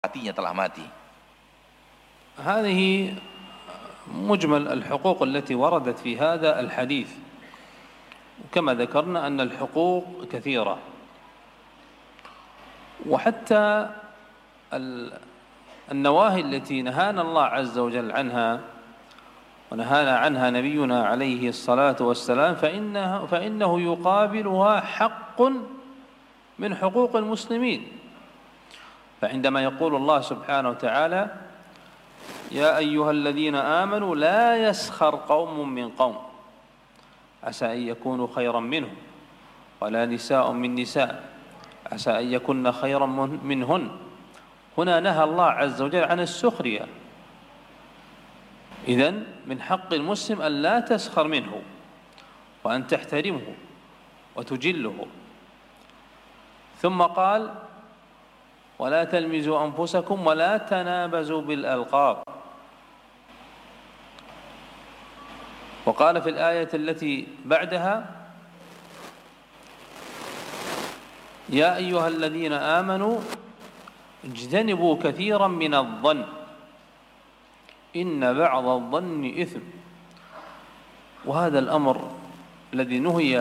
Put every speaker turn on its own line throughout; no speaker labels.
hatinya telah mati.
هذه مجمل الحقوق التي وردت في هذا الحديث، وكما ذكرنا أن الحقوق كثيرة، وحتى النواهي التي نهانا الله عز وجل عنها ونهانا عنها نبينا عليه الصلاة والسلام فإنه يقابلها حق من حقوق المسلمين. فعندما يقول الله سبحانه وتعالى: يا أيها الذين آمنوا لا يسخر قوم من قوم عسى أن يكونوا خيرا منهم ولا نساء من نساء عسى أن يكن خيرا منهن. هنا نهى الله عز وجل عن السخرية. إذن من حق المسلم أن لا تسخر منه وأن تحترمه وتجله. ثم قال: ولا تلمزوا أنفسكم ولا تنابزوا بالألقاب. وقال في الآية التي بعدها: يا أيها الذين آمنوا اجتنبوا كثيرا من الظن إن بعض الظن إثم. وهذا الأمر الذي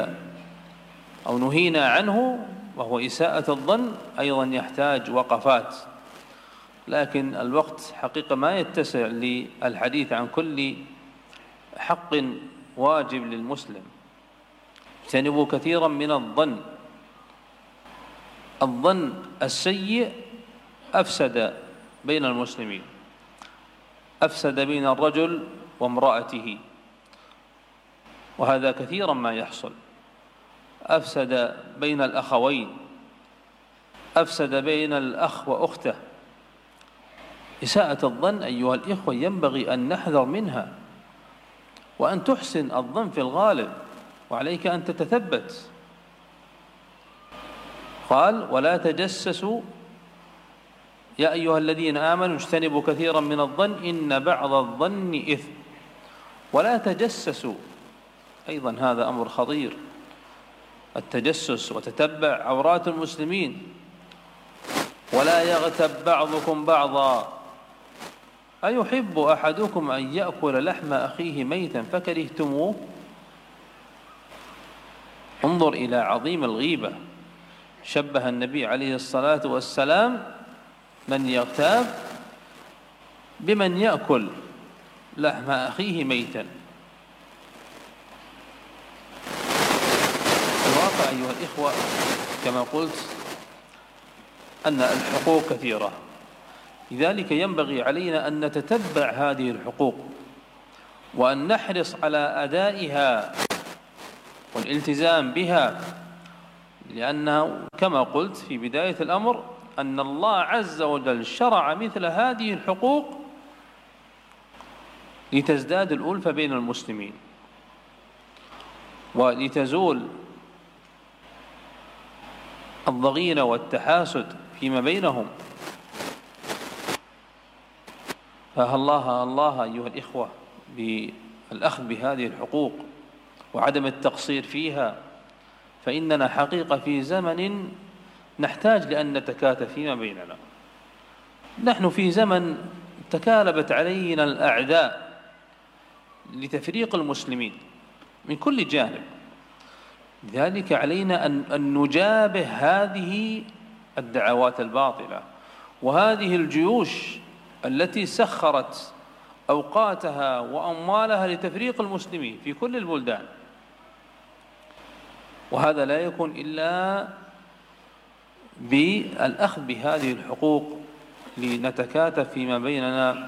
نهينا عنه وهو إساءة الظن أيضا يحتاج وقفات، لكن الوقت حقيقة ما يتسع للحديث عن كل حق واجب للمسلم. اجتنبوا كثيرا من الظن. الظن السيء أفسد بين المسلمين، أفسد بين الرجل وامرأته، وهذا كثيرا ما يحصل. أفسد بين الأخوين، أفسد بين الأخ وأخته. إساءة الظن أيها الإخوة ينبغي أن نحذر منها، وأن تحسن الظن في الغالب، وعليك أن تتثبت. قال: ولا تجسسوا يا أيها الذين آمنوا اجتنبوا كثيرا من الظن إن بعض الظن إثم. ولا تجسسوا، أيضا هذا أمر خطير، التجسس وتتبع عورات المسلمين. ولا يغتب بعضكم بعضا أيحب أحدكم أن يأكل لحم أخيه ميتا فكرهتموه. انظر إلى عظيم الغيبة. شبه النبي عليه الصلاة والسلام من يغتاب بمن يأكل لحم أخيه ميتا. الواقع أيها الإخوة كما قلت أن الحقوق كثيرة، لذلك ينبغي علينا أن نتتبع هذه الحقوق وأن نحرص على أدائها والالتزام بها، لأنه كما قلت في بداية الأمر أن الله عز وجل شرع مثل هذه الحقوق لتزداد الألفة بين المسلمين ولتزول الضغينة والتحاسد فيما بينهم. الله أيها الإخوة بالأخذ بهذه الحقوق وعدم التقصير فيها، فإننا حقيقة في زمن نحتاج لأن نتكاتف فيما بيننا. نحن في زمن تكالبت علينا الأعداء لتفريق المسلمين من كل جانب، لذلك علينا أن نجابه هذه الدعوات الباطلة وهذه الجيوش التي سخرت أوقاتها وأموالها لتفريق المسلمين في كل البلدان. وهذا لا يكون إلا بالأخذ بهذه الحقوق لنتكاتف فيما بيننا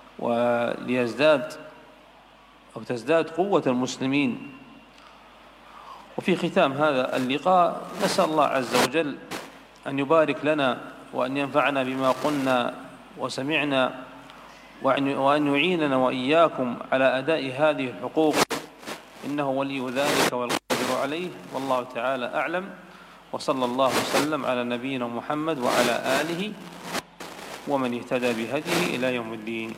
تزداد قوة المسلمين. وفي ختام هذا اللقاء نسأل الله عز وجل أن يبارك لنا وأن ينفعنا بما قلنا وسمعنا، وأن يعيننا وإياكم على أداء هذه الحقوق، إنه ولي ذلك والقادر عليه، والله تعالى أعلم. وصلى الله وسلم على نبينا محمد وعلى آله ومن اهتدى بهديه إلى يوم الدين.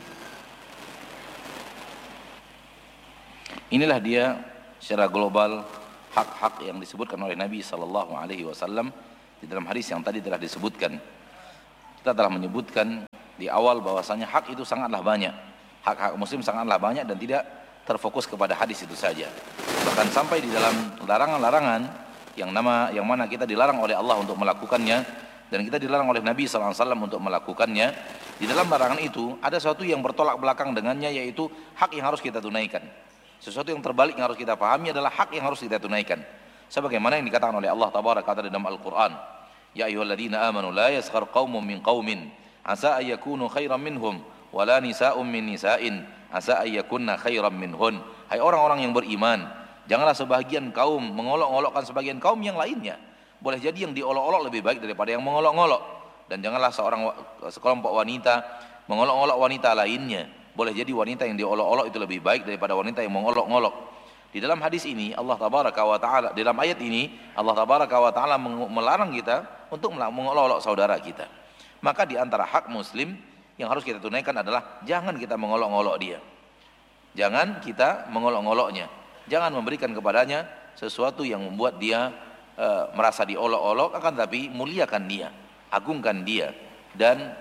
Inilah dia secara global hak-hak yang disebutkan oleh Nabi SAW di dalam hadis yang tadi telah disebutkan. Kita telah menyebutkan di awal bahwasanya hak itu sangatlah banyak. Hak-hak muslim sangatlah banyak dan tidak terfokus kepada hadis itu saja. Bahkan sampai di dalam larangan-larangan yang mana kita dilarang oleh Allah untuk melakukannya dan kita dilarang oleh Nabi SAW untuk melakukannya. Di dalam larangan itu ada sesuatu yang bertolak belakang dengannya, yaitu hak yang harus kita tunaikan. Sesuatu yang terbalik yang harus kita pahami adalah hak yang harus kita tunaikan. Sebagaimana yang dikatakan oleh Allah Tabaraka wa Ta'ala dalam Al-Quran, Ya ayyuhalladzina amanu la yaskhar qaumun min qaumin asa ayyakunu khairan minhum wala nisa'un min nisa'in asa ayyakunna khairan minhun. Hai orang-orang yang beriman, janganlah sebagian kaum mengolok-olokkan sebagian kaum yang lainnya. Boleh jadi yang diolok-olok lebih baik daripada yang mengolok-olok. Dan janganlah sekelompok wanita mengolok-olok wanita lainnya. Boleh jadi wanita yang diolok-olok itu lebih baik daripada wanita yang mengolok-olok. Di dalam hadis ini Allah Tabaraka wa Ta'ala, dalam ayat ini Allah Tabaraka wa Ta'ala melarang kita untuk mengolok-olok saudara kita. Maka di antara hak muslim yang harus kita tunaikan adalah jangan kita mengolok-olok dia. Jangan kita mengolok-oloknya. Jangan memberikan kepadanya sesuatu yang membuat dia merasa diolok-olok, akan tapi muliakan dia, agungkan dia, dan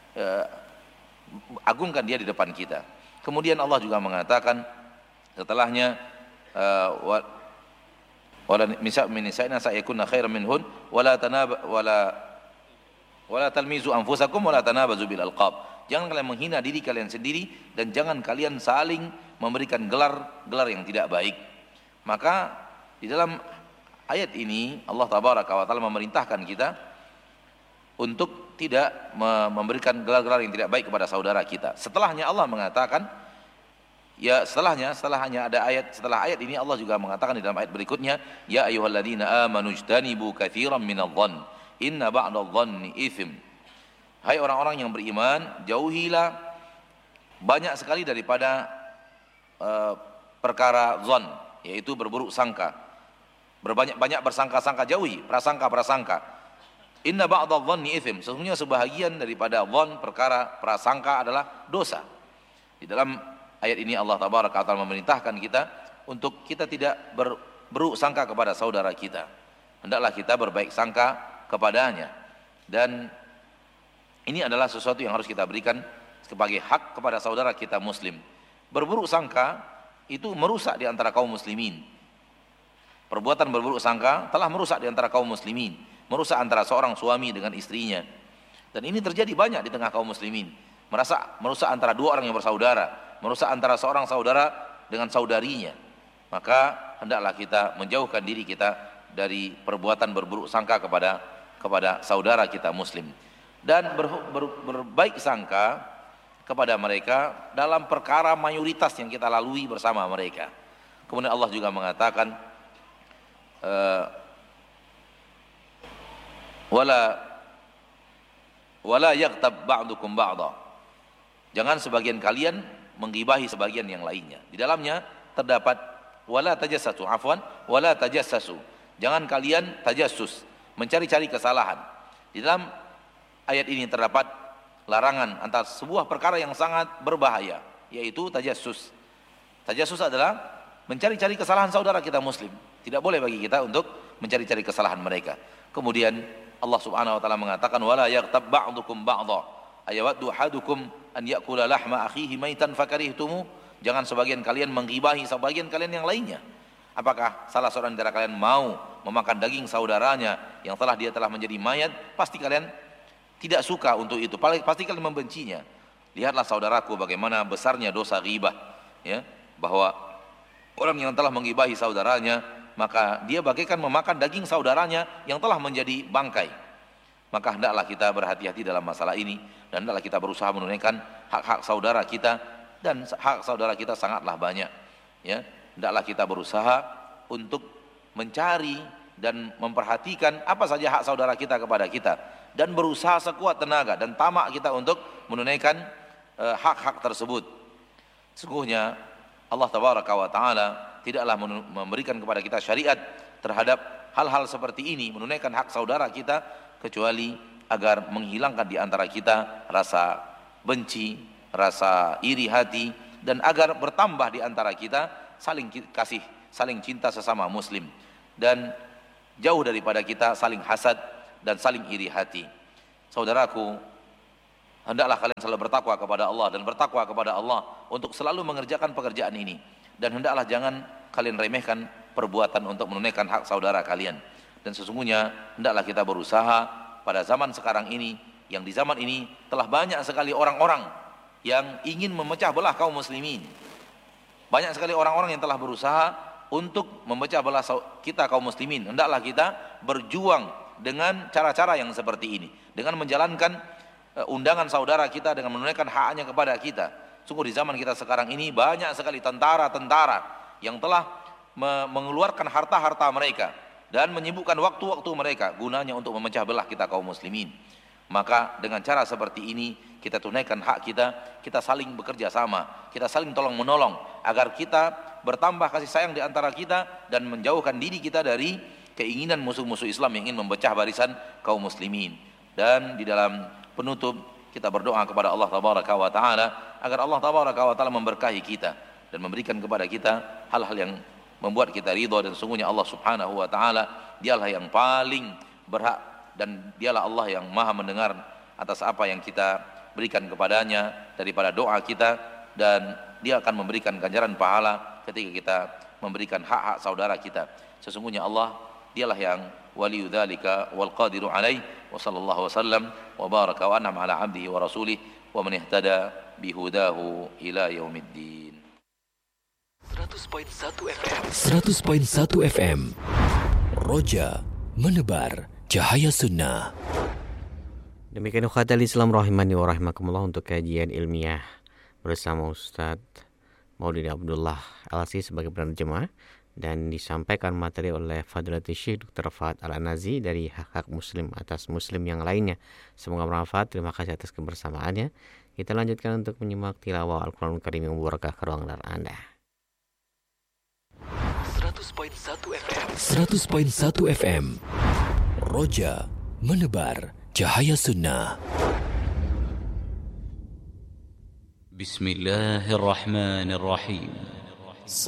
agungkan dia di depan kita. Kemudian Allah juga mengatakan setelahnya, wala nisa' min nisa'ina sayakunna khairan minhun wala talmizu anfusakum wala tanabazu bil alqab. Jangan kalian menghina diri kalian sendiri dan jangan kalian saling memberikan gelar yang tidak baik. Maka di dalam ayat ini Allah Tabaraka wa Ta'ala memerintahkan kita untuk tidak memberikan gelar-gelar yang tidak baik kepada saudara kita. Setelahnya Allah mengatakan, setelah ayat ini Allah juga mengatakan di dalam ayat berikutnya, Ya ayyuhalladzina amanu ijtanibu katsiran minadh-dhann inna ba'dadh-dhanni itsm. Hai orang-orang yang beriman, jauhilah banyak sekali daripada perkara zon, yaitu berburuk sangka. Berbanyak bersangka-sangka, jauhi prasangka-prasangka. Inna ba'dadh-dhanni itsm. Sesungguhnya sebahagian daripada zon, perkara prasangka adalah dosa. Di dalam ayat ini Allah Tabaraka wa Ta'ala memerintahkan kita untuk kita tidak berburuk sangka kepada saudara kita. Hendaklah kita berbaik sangka kepadanya. Dan ini adalah sesuatu yang harus kita berikan sebagai hak kepada saudara kita muslim. Berburuk sangka itu merusak di antara kaum muslimin. Perbuatan berburuk sangka telah merusak di antara kaum muslimin, merusak antara seorang suami dengan istrinya. Dan ini terjadi banyak di tengah kaum muslimin. Merusak antara dua orang yang bersaudara, merusak antara seorang saudara dengan saudarinya. Maka hendaklah kita menjauhkan diri kita dari perbuatan berburuk sangka kepada saudara kita muslim, dan berbaik sangka kepada mereka dalam perkara mayoritas yang kita lalui bersama mereka. Kemudian Allah juga mengatakan, wala yaghtab ba'dukum ba'dha. Jangan sebagian kalian menggibahi sebagian yang lainnya. Di dalamnya terdapat wala tajassasu, wala tajassasu. Jangan kalian tajassus, mencari-cari kesalahan. Di dalam ayat ini terdapat larangan antara sebuah perkara yang sangat berbahaya, yaitu tajassus. Tajassus adalah mencari-cari kesalahan saudara kita muslim. Tidak boleh bagi kita untuk mencari-cari kesalahan mereka. Kemudian Allah Subhanahu wa Ta'ala mengatakan, wala yaghtab ba'dukum ba'dha ayawaddu ahadukum an ya'kula lahma akhihi maitan fakarihtumu. Jangan sebagian kalian menggibahi sebagian kalian yang lainnya. Apakah salah seorang dari kalian mau memakan daging saudaranya yang dia telah menjadi mayat? Pasti kalian tidak suka untuk itu, pasti kalian membencinya. Lihatlah saudaraku bagaimana besarnya dosa ghibah, ya, bahwa orang yang telah menggibahi saudaranya, maka dia bagaikan memakan daging saudaranya yang telah menjadi bangkai. Maka hendaklah kita berhati-hati dalam masalah ini, dan hendaklah kita berusaha menunaikan hak-hak saudara kita, dan hak saudara kita sangatlah banyak, ya. Hendaklah kita berusaha untuk mencari dan memperhatikan apa saja hak saudara kita kepada kita, dan berusaha sekuat tenaga dan tamak kita untuk menunaikan hak-hak tersebut. Sesungguhnya Allah Tabaraka wa Ta'ala tidaklah memberikan kepada kita syariat terhadap hal-hal seperti ini, menunaikan hak saudara kita, kecuali agar menghilangkan di antara kita rasa benci, rasa iri hati, dan agar bertambah di antara kita saling kasih, saling cinta sesama muslim, dan jauh daripada kita saling hasad dan saling iri hati. Saudaraku, hendaklah kalian selalu bertakwa kepada Allah dan bertakwa kepada Allah untuk selalu mengerjakan pekerjaan ini. Dan hendaklah jangan kalian remehkan perbuatan untuk menunaikan hak saudara kalian. Dan sesungguhnya hendaklah kita berusaha pada zaman sekarang ini, yang di zaman ini telah banyak sekali orang-orang yang ingin memecah belah kaum muslimin. Banyak sekali orang-orang yang telah berusaha untuk memecah belah kita kaum muslimin. Hendaklah kita berjuang dengan cara-cara yang seperti ini, dengan menjalankan undangan saudara kita, dengan menunaikan haknya kepada kita. Sungguh di zaman kita sekarang ini banyak sekali tentara-tentara yang telah mengeluarkan harta-harta mereka dan menyibukkan waktu-waktu mereka gunanya untuk memecah belah kita kaum muslimin. Maka dengan cara seperti ini kita tunaikan hak kita, kita saling bekerja sama, kita saling tolong menolong agar kita bertambah kasih sayang di antara kita dan menjauhkan diri kita dari keinginan musuh-musuh Islam yang ingin memecah barisan kaum muslimin. Dan di dalam penutup kita berdoa kepada Allah Tabaraka wa Ta'ala agar Allah Tabaraka wa Ta'ala memberkahi kita dan memberikan kepada kita hal-hal yang membuat kita ridha. Dan sungguhnya Allah Subhanahu wa Ta'ala dialah yang paling berhak dan dialah Allah yang maha mendengar atas apa yang kita berikan kepadanya daripada doa kita, dan dia akan memberikan ganjaran pahala ketika kita memberikan hak-hak saudara kita. Sesungguhnya Allah dialah yang waliyu dzalika wal qadiru alaih. Wa sallallahu wasallam wa baraka wa an'ama ala 'abdihi wa rasulih wa man ihtada bihudahu ila yaumiddin.
100.1 FM 100.1 FM Roja menebar cahaya sunnah.
Demikian ukhatul Islam rahimani wa rahimakumullah untuk kajian ilmiah bersama Ustaz Maulidi Abdullah LC sebagai penerjemah, dan disampaikan materi oleh Fadilatul Syekh Dr. Fahad Al-Anazi dari hak-hak muslim atas muslim yang lainnya. Semoga bermanfaat. Terima kasih atas kebersamaannya. Kita lanjutkan untuk menyimak tilawah Al-Quranul Karim yang berkah ke ruang dengar Anda.
100.1 FM 100.1 FM Roja menebar cahaya sunnah.
Bismillahirrahmanirrahim.